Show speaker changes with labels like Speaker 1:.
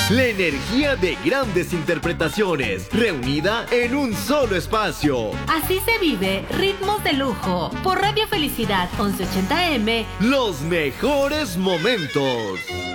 Speaker 1: La energía de grandes interpretaciones, reunida en un solo espacio.
Speaker 2: Así se vive Ritmos de Lujo, por Radio Felicidad 1180M.
Speaker 1: Los mejores momentos.